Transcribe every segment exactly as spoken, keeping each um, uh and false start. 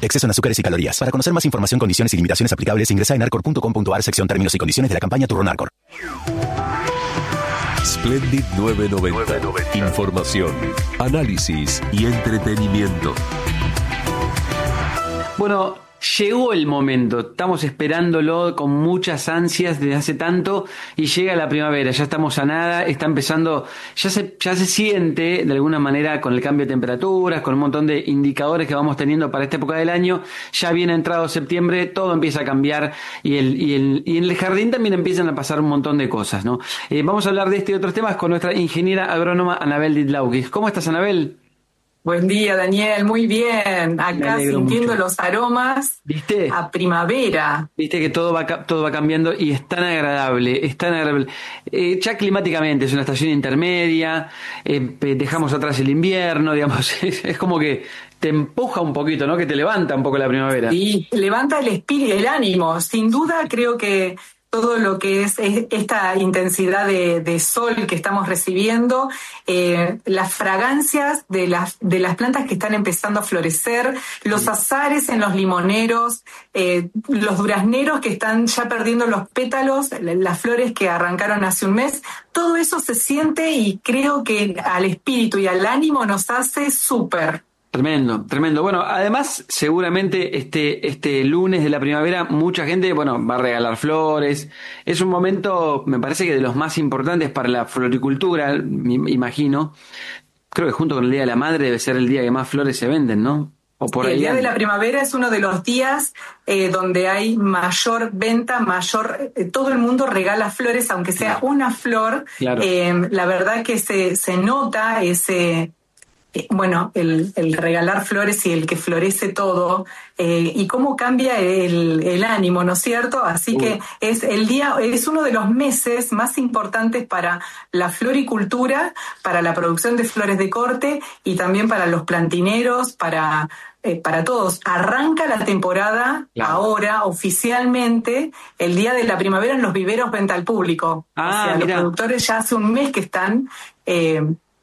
Exceso en azúcares y calorías. Para conocer más información, condiciones y limitaciones aplicables, ingresa en arcor punto com punto a r sección términos y condiciones de la campaña Turrón Arcor. Splendid novecientos noventa. Información, análisis y entretenimiento. Bueno, llegó el momento, estamos esperándolo con muchas ansias desde hace tanto y llega la primavera, ya estamos a nada, está empezando, ya se, ya se siente de alguna manera con el cambio de temperaturas, con un montón de indicadores que vamos teniendo para esta época del año, ya viene entrado septiembre, todo empieza a cambiar y, el, y, el, y en el jardín también empiezan a pasar un montón de cosas, ¿no? Eh, vamos a hablar de este y otros temas con nuestra ingeniera agrónoma Anabel Didlaukis. ¿Cómo estás, Anabel? Buen día, Daniel, muy bien. Acá sintiendo mucho los aromas. ¿Viste? A primavera. Viste que todo va todo va cambiando y es tan agradable, es tan agradable. Eh, ya climáticamente es una estación intermedia, eh, dejamos atrás el invierno, digamos, es, es como que te empuja un poquito, ¿no? Que te levanta un poco la primavera. Sí, levanta el espíritu, el ánimo. Sin duda creo que todo lo que es, es esta intensidad de, de sol que estamos recibiendo, eh, las fragancias de las, de las plantas que están empezando a florecer, los azares en los limoneros, eh, los durazneros que están ya perdiendo los pétalos, las flores que arrancaron hace un mes, todo eso se siente y creo que al espíritu y al ánimo nos hace súper. Tremendo, tremendo. Bueno, además, seguramente este este lunes de la primavera mucha gente, bueno, va a regalar flores. Es un momento, me parece que de los más importantes para la floricultura, me imagino. Creo que junto con el Día de la Madre debe ser el día que más flores se venden, ¿no? O por ahí. El Día de la Primavera es uno de los días eh, donde hay mayor venta, mayor, eh, todo el mundo regala flores, aunque sea claro. una flor. Claro. Eh, la verdad que se, se nota ese... Bueno, el, el regalar flores y el que florece todo, eh, y cómo cambia el, el ánimo, ¿no es cierto? Así uh. que es el día, es uno de los meses más importantes para la floricultura, para la producción de flores de corte y también para los plantineros, para, eh, para todos. Arranca la temporada claro. ahora, oficialmente, el día de la primavera en los viveros venta al público. Ah, o sea, mira. Los productores ya hace un mes que están... Eh,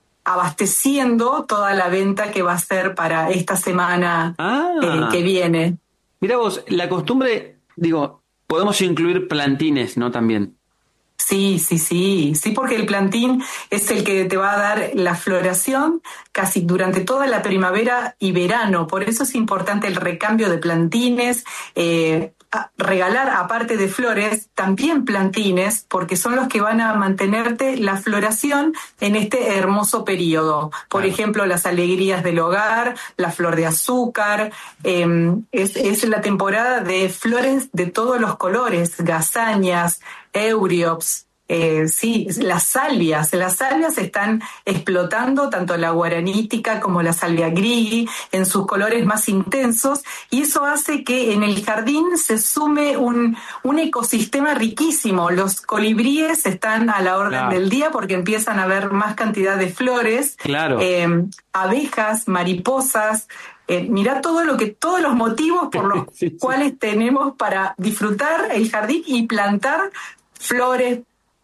abasteciendo toda la venta que va a ser para esta semana ah, eh, que viene. Mira vos, la costumbre, digo, podemos incluir plantines, ¿no? También. Sí, sí, sí, sí, porque el plantín es el que te va a dar la floración casi durante toda la primavera y verano. Por eso es importante el recambio de plantines, eh, a regalar, aparte de flores, también plantines, porque son los que van a mantenerte la floración en este hermoso periodo. Por claro. ejemplo, las alegrías del hogar, la flor de azúcar, eh, es, es la temporada de flores de todos los colores, gazañas, euriops. Eh, sí, las salvias, las salvias están explotando, tanto la guaranítica como la salvia grigi, en sus colores más intensos, y eso hace que en el jardín se sume un, un ecosistema riquísimo. Los colibríes están a la orden claro. del día porque empiezan a haber más cantidad de flores, claro. eh, abejas, mariposas. Eh, mirá todo lo que, todos los motivos por los sí, sí. cuales tenemos para disfrutar el jardín y plantar flores,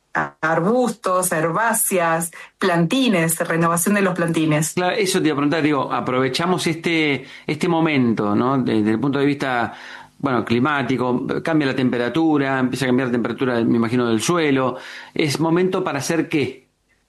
arbustos, herbáceas, plantines, renovación de los plantines. Claro, eso te iba a preguntar, digo, aprovechamos este este momento, ¿no? Desde el punto de vista, bueno, climático, cambia la temperatura, empieza a cambiar la temperatura, me imagino, del suelo. ¿Es momento para hacer qué?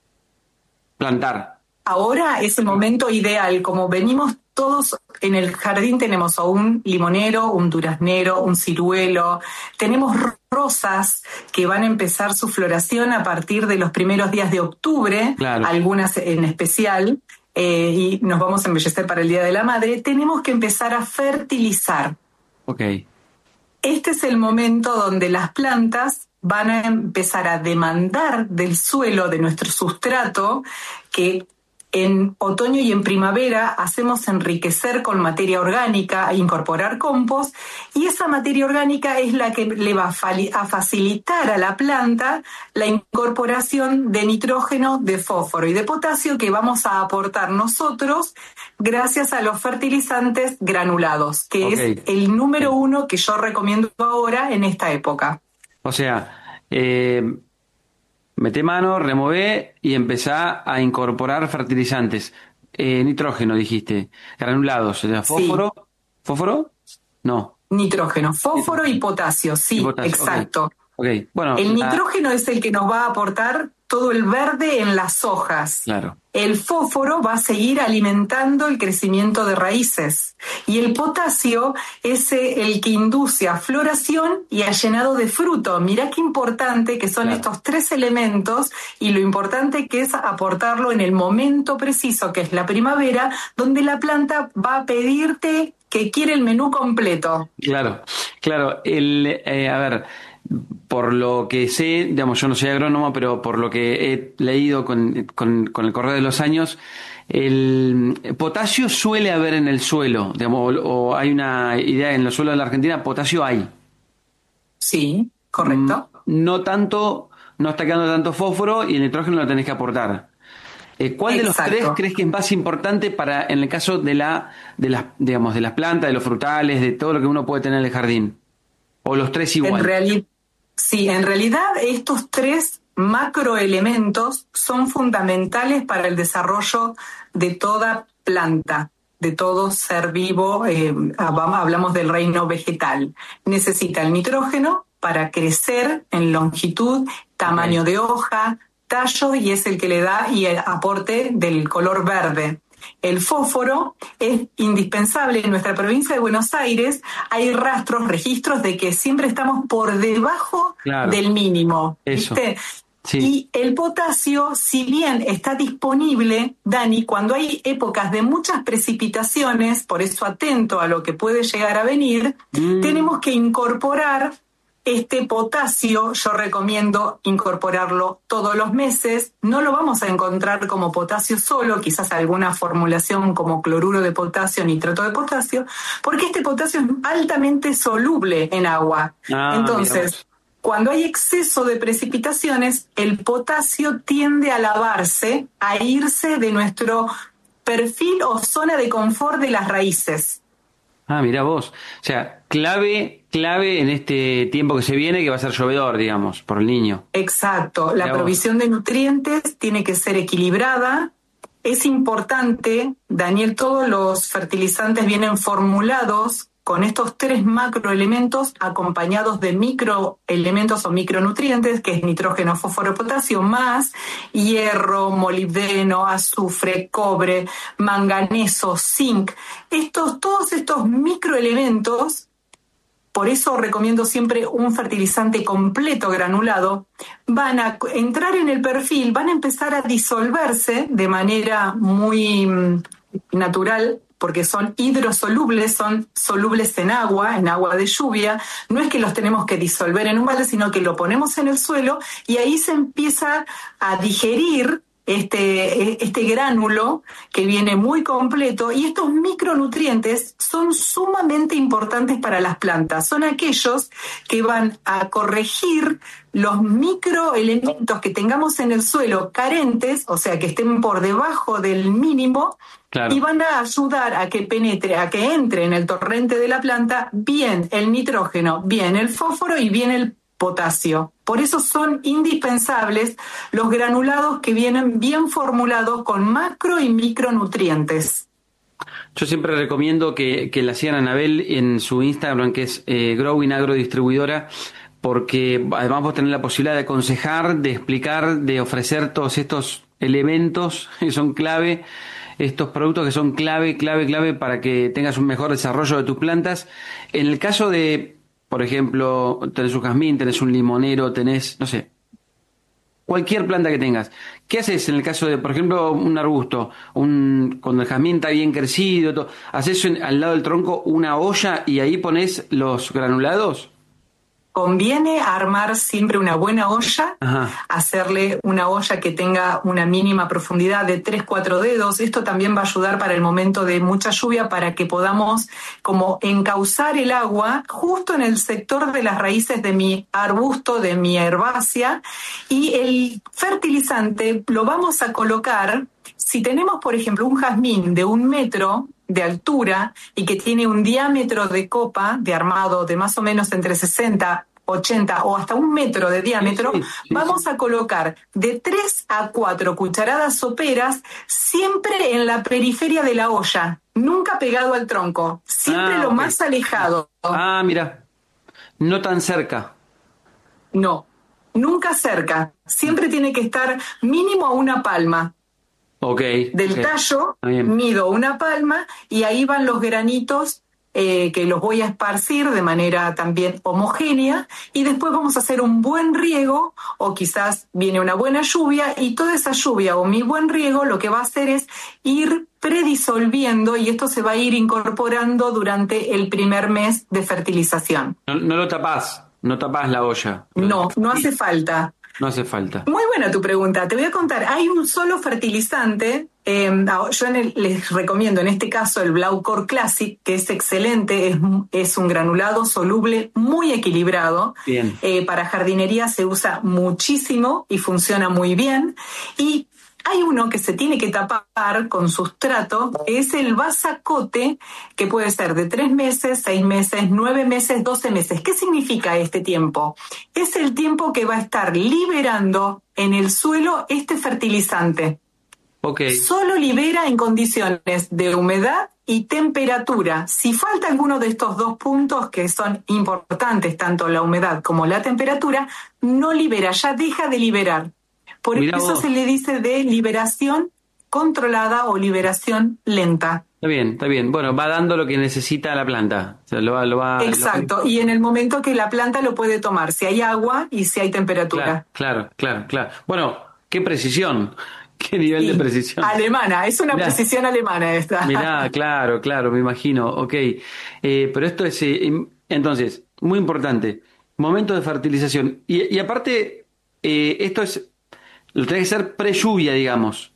Plantar. Ahora es el momento ideal, como venimos todos en el jardín, tenemos un limonero, un duraznero, un ciruelo, tenemos rosas que van a empezar su floración a partir de los primeros días de octubre, claro. algunas en especial, eh, y nos vamos a embellecer para el Día de la Madre. Tenemos que empezar a fertilizar. Okay. Este es el momento donde las plantas van a empezar a demandar del suelo, de nuestro sustrato, que en otoño y en primavera hacemos enriquecer con materia orgánica, incorporar compost, y esa materia orgánica es la que le va a facilitar a la planta la incorporación de nitrógeno, de fósforo y de potasio que vamos a aportar nosotros gracias a los fertilizantes granulados, que okay. es el número uno que yo recomiendo ahora en esta época. O sea, eh... mete mano, remové y empezá a incorporar fertilizantes. Eh, nitrógeno, dijiste. Granulados, o sea, fósforo. ¿Fósforo? No. Nitrógeno, fósforo y potasio, sí, y potasio. Exacto. Okay. Okay. Bueno, el la... nitrógeno es el que nos va a aportar todo el verde en las hojas. Claro. El fósforo va a seguir alimentando el crecimiento de raíces. Y el potasio es el que induce a floración y a llenado de fruto. Mirá qué importante que son claro. estos tres elementos y lo importante que es aportarlo en el momento preciso, que es la primavera, donde la planta va a pedirte que quiere el menú completo. Claro, claro. El, eh, a ver... Por lo que sé, digamos, yo no soy agrónomo, pero por lo que he leído con, con, con el correr de los años, el potasio suele haber en el suelo, digamos, o, o hay una idea en los suelos de la Argentina, potasio hay. Sí, correcto. No tanto, no está quedando tanto fósforo y el nitrógeno lo tenés que aportar. Eh, ¿Cuál Exacto. de los tres crees que es más importante para, en el caso de la, de las, digamos, de las plantas, de los frutales, de todo lo que uno puede tener en el jardín? ¿O los tres igual? En realidad, sí, en realidad estos tres macroelementos son fundamentales para el desarrollo de toda planta, de todo ser vivo. Eh, hablamos del reino vegetal. Necesita el nitrógeno para crecer en longitud, tamaño okay. de hoja, tallo, y es el que le da y el aporte del color verde. El fósforo es indispensable. En nuestra provincia de Buenos Aires hay rastros, registros de que siempre estamos por debajo claro. del mínimo. Eso. ¿Viste? Sí. Y el potasio, si bien está disponible, Dani, cuando hay épocas de muchas precipitaciones, por eso atento a lo que puede llegar a venir, mm. tenemos que incorporar este potasio. Yo recomiendo incorporarlo todos los meses. No lo vamos a encontrar como potasio solo, quizás alguna formulación como cloruro de potasio, nitrato de potasio, porque este potasio es altamente soluble en agua. Ah, Entonces, mira. Cuando hay exceso de precipitaciones, el potasio tiende a lavarse, a irse de nuestro perfil o zona de confort de las raíces. Ah, mirá vos. O sea, clave, clave en este tiempo que se viene, que va a ser llovedor, digamos, por el niño. Exacto. La mirá provisión vos. de nutrientes tiene que ser equilibrada. Es importante, Daniel, todos los fertilizantes vienen formulados con estos tres macroelementos acompañados de microelementos o micronutrientes, que es nitrógeno, fósforo, potasio, más hierro, molibdeno, azufre, cobre, manganeso, zinc. Estos, todos estos microelementos, por eso recomiendo siempre un fertilizante completo granulado, van a entrar en el perfil, van a empezar a disolverse de manera muy natural, porque son hidrosolubles, son solubles en agua, en agua de lluvia. No es que los tenemos que disolver en un balde, sino que lo ponemos en el suelo y ahí se empieza a digerir este, este gránulo que viene muy completo, y estos micronutrientes son sumamente importantes para las plantas. Son aquellos que van a corregir los microelementos que tengamos en el suelo carentes, o sea, que estén por debajo del mínimo, claro. y van a ayudar a que penetre, a que entre en el torrente de la planta bien el nitrógeno, bien el fósforo y bien el potasio. Por eso son indispensables los granulados que vienen bien formulados con macro y micronutrientes. Yo siempre recomiendo que, que la sigan a Anabel en su Instagram, que es eh, Growing Agro Distribuidora, porque además vos tenés la posibilidad de aconsejar, de explicar, de ofrecer todos estos elementos que son clave, estos productos que son clave, clave, clave para que tengas un mejor desarrollo de tus plantas. En el caso de, por ejemplo, tenés un jazmín, tenés un limonero, tenés, no sé, cualquier planta que tengas. ¿Qué haces en el caso de, por ejemplo, un arbusto? Un, cuando el jazmín está bien crecido, todo, ¿haces en, al lado del tronco una olla y ahí pones los granulados? Conviene armar siempre una buena olla, Ajá. hacerle una olla que tenga una mínima profundidad de tres, cuatro dedos. Esto también va a ayudar para el momento de mucha lluvia, para que podamos como encauzar el agua justo en el sector de las raíces de mi arbusto, de mi herbácea. Y el fertilizante lo vamos a colocar, si tenemos, por ejemplo, un jazmín de un metro de altura y que tiene un diámetro de copa de armado de más o menos entre sesenta ochenta o hasta un metro de diámetro, sí, sí, sí, vamos sí. a colocar de tres a cuatro cucharadas soperas siempre en la periferia de la olla, nunca pegado al tronco, siempre Ah, lo ok. más alejado. Ah, mira, no tan cerca. No, nunca cerca, siempre tiene que estar mínimo a una palma. Ok. Del ok. tallo, Está bien. mido una palma y ahí van los granitos eh, que los voy a esparcir de manera también homogénea y después vamos a hacer un buen riego o quizás viene una buena lluvia y toda esa lluvia o mi buen riego lo que va a hacer es ir predisolviendo y esto se va a ir incorporando durante el primer mes de fertilización. No, no lo tapás, no tapás la olla. No, no hace falta. No hace falta. Muy buena tu pregunta. Te voy a contar. Hay un solo fertilizante. Eh, yo en el, les recomiendo en este caso el Blaucor Classic, que es excelente. Es, es un granulado soluble muy equilibrado. Bien. Eh, para jardinería se usa muchísimo y funciona muy bien. Y hay uno que se tiene que tapar con sustrato, que es el Basacote, que puede ser de tres meses, seis meses, nueve meses, doce meses. ¿Qué significa este tiempo? Es el tiempo que va a estar liberando en el suelo este fertilizante. Ok. Solo libera en condiciones de humedad y temperatura. Si falta alguno de estos dos puntos que son importantes, tanto la humedad como la temperatura, no libera, ya deja de liberar. Por Mirá eso vos. se le dice de liberación controlada o liberación lenta. Está bien, está bien. Bueno, va dando lo que necesita la planta. O sea, lo va, lo va, Exacto, lo- y en el momento que la planta lo puede tomar, si hay agua y si hay temperatura. Claro, claro, claro, claro. Bueno, qué precisión. Qué nivel Sí, de precisión. alemana, es una Mirá. precisión alemana esta. Mirá, claro, claro, me imagino. Ok. Eh, pero esto es, eh, im- entonces, muy importante. Momento de fertilización. Y, y aparte, eh, esto es, lo tiene que ser pre-lluvia, digamos.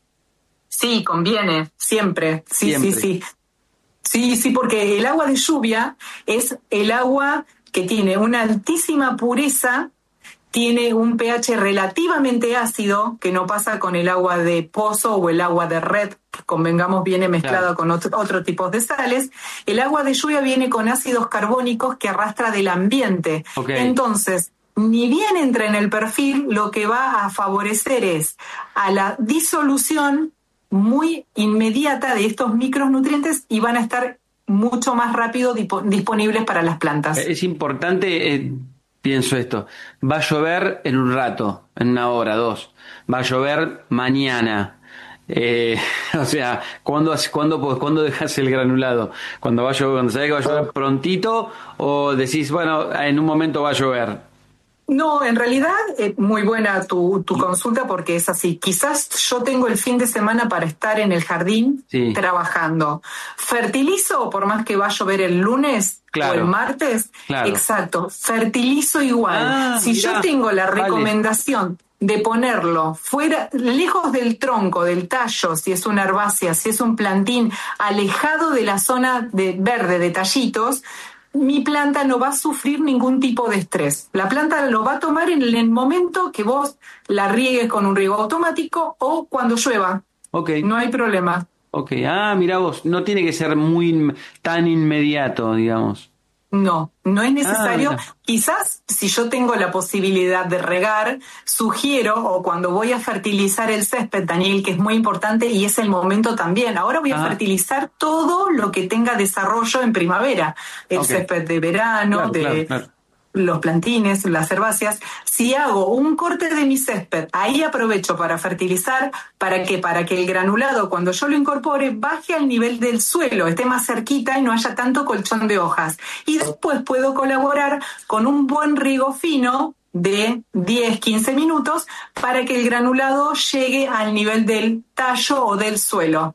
Sí, conviene, siempre. Sí, Siempre. sí, sí. Sí, sí, porque el agua de lluvia es el agua que tiene una altísima pureza, tiene un pH relativamente ácido, que no pasa con el agua de pozo o el agua de red, que convengamos viene mezclada Claro. con otro, otro tipo de sales. El agua de lluvia viene con ácidos carbónicos que arrastra del ambiente. Ok. Entonces, ni bien entra en el perfil, lo que va a favorecer es a la disolución muy inmediata de estos micronutrientes y van a estar mucho más rápido dipo- disponibles para las plantas. Es importante, eh, pienso esto, va a llover en un rato, en una hora, dos. Va a llover mañana. Eh, o sea, ¿cuándo, hace- cuándo, pues, ¿cuándo dejas el granulado? ¿Cuando va a llover, cuando sabes que va a llover prontito? ¿O decís, bueno, en un momento va a llover? No, en realidad es muy buena tu, tu consulta porque es así. Quizás yo tengo el fin de semana para estar en el jardín Sí. trabajando. Fertilizo, por más que va a llover el lunes Claro. o el martes. Claro. Exacto, fertilizo igual. Ah, si mirá, yo tengo la vale. recomendación de ponerlo fuera, lejos del tronco, del tallo, si es una herbácea, si es un plantín, alejado de la zona de verde, de tallitos, mi planta no va a sufrir ningún tipo de estrés. La planta lo va a tomar en el momento que vos la riegues con un riego automático o cuando llueva. Ok. No hay problema. Ok. Ah, mira vos, no tiene que ser muy in- tan inmediato, digamos. No, no es necesario. Ah, mira. Quizás si yo tengo la posibilidad de regar, sugiero, o cuando voy a fertilizar el césped, Daniel, que es muy importante y es el momento también. Ahora voy a Ah. fertilizar todo lo que tenga desarrollo en primavera. El Ok. césped de verano, Claro, de claro, claro. los plantines, las herbáceas. Si hago un corte de mi césped, ahí aprovecho para fertilizar, ¿para qué? Para que el granulado, cuando yo lo incorpore, baje al nivel del suelo, esté más cerquita y no haya tanto colchón de hojas. Y después puedo colaborar con un buen riego fino de diez, quince minutos para que el granulado llegue al nivel del tallo o del suelo.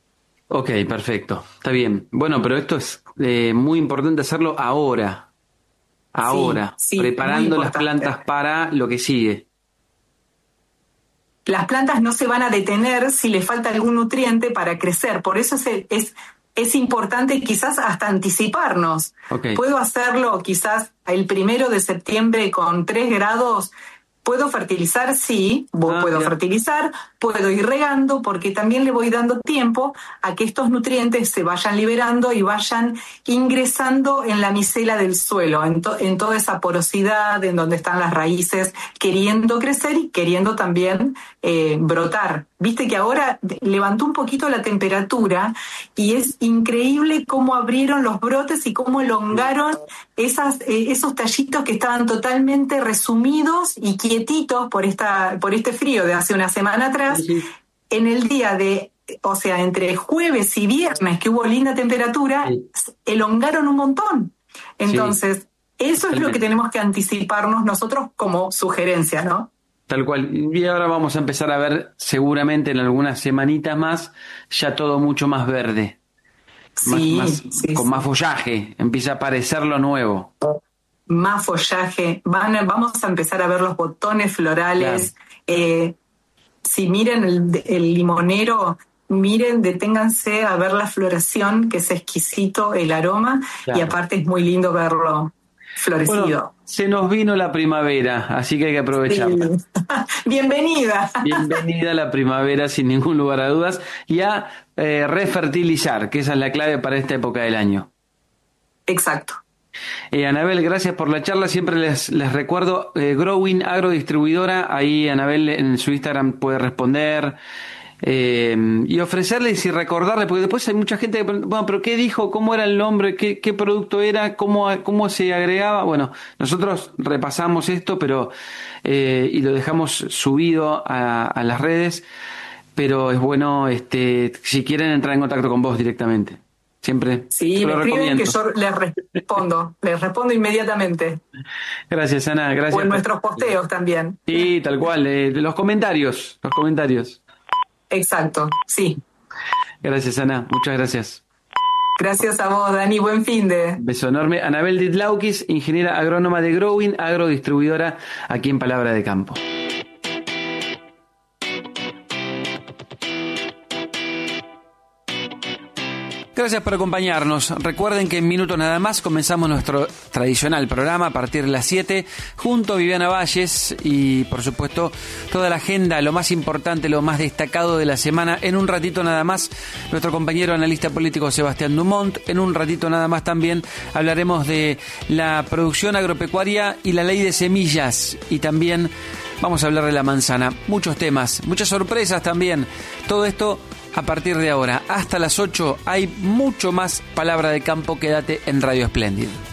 Ok, perfecto. Está bien. Bueno, pero esto es eh, muy importante hacerlo ahora. Ahora, Sí, sí, preparando muy las importante. plantas para lo que sigue. Las plantas no se van a detener si le falta algún nutriente para crecer. Por eso es, es, es importante quizás hasta anticiparnos. Ok. Puedo hacerlo quizás el primero de septiembre con tres grados. ¿Puedo fertilizar? Sí, Ah, puedo mira. fertilizar, puedo ir regando, porque también le voy dando tiempo a que estos nutrientes se vayan liberando y vayan ingresando en la micela del suelo, en, to- en toda esa porosidad en donde están las raíces, queriendo crecer y queriendo también eh, brotar. Viste que ahora de- levantó un poquito la temperatura y es increíble cómo abrieron los brotes y cómo elongaron esas, eh, esos tallitos que estaban totalmente resumidos y quietitos por esta, por este frío de hace una semana atrás. Sí, sí. En el día de, o sea, entre jueves y viernes que hubo linda temperatura, Sí. elongaron un montón. Entonces, eso es lo Totalmente. que tenemos que anticiparnos nosotros como sugerencia, ¿no? Tal cual. Y ahora vamos a empezar a ver seguramente en algunas semanitas más ya todo mucho más verde. Más- Sí, más- sí, con sí. más follaje. Empieza a aparecer lo nuevo. Más follaje, van a- vamos a empezar a ver los botones florales. Eh, si miren el, el limonero, miren, deténganse a ver la floración, que es exquisito el aroma, Claro. y aparte es muy lindo verlo florecido. Bueno, se nos vino la primavera, así que hay que aprovecharla. Sí. Bienvenida. Bienvenida a la primavera, sin ningún lugar a dudas, y a eh, refertilizar, que esa es la clave para esta época del año. Exacto. Eh, Anabel, gracias por la charla. Siempre les, les recuerdo, eh, Growing Agrodistribuidora, ahí Anabel en su Instagram puede responder eh, y ofrecerles y recordarles, porque después hay mucha gente que pregunta, bueno, pero ¿qué dijo? ¿Cómo era el nombre? ¿Qué, qué producto era? ¿Cómo, cómo se agregaba? Bueno, nosotros repasamos esto, pero eh, y lo dejamos subido a, a las redes, pero es bueno, este, si quieren entrar en contacto con vos directamente. Siempre Sí, te me lo escriben recomiendo. que yo les respondo, les respondo inmediatamente. Gracias, Ana. Gracias. O en por- nuestros posteos también. Sí, tal cual. Eh, los comentarios. Los comentarios. Exacto, sí. Gracias, Ana. Muchas gracias. Gracias a vos, Dani. Buen fin de. Beso enorme. Anabel Ditlaukis, ingeniera agrónoma de Growing, agrodistribuidora aquí en Palabra de Campo. Gracias por acompañarnos. Recuerden que en minutos nada más comenzamos nuestro tradicional programa a partir de las siete junto a Viviana Valles y por supuesto toda la agenda, lo más importante, lo más destacado de la semana. En un ratito nada más nuestro compañero analista político Sebastián Dumont. En un ratito nada más también hablaremos de la producción agropecuaria y la ley de semillas y también vamos a hablar de la manzana. Muchos temas, muchas sorpresas también. Todo esto a partir de ahora, hasta las ocho, hay mucho más Palabra de Campo. Quédate en Radio Espléndid.